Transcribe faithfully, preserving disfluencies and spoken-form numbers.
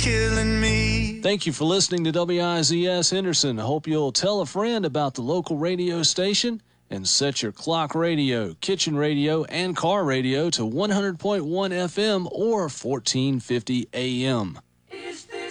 killing me. Thank you for listening to W I Z S Henderson. I hope you'll tell a friend about the local radio station and set your clock radio, kitchen radio, and car radio to one hundred point one F M or fourteen fifty A M.